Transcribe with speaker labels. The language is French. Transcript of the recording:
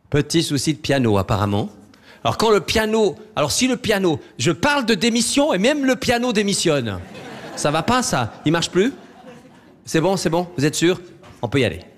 Speaker 1: Petit souci de piano, apparemment. Alors quand le piano... Alors si le piano... Je parle de démission et même le piano démissionne. Ça va pas, ça? Il marche plus? C'est bon, vous êtes sûr? On peut y aller.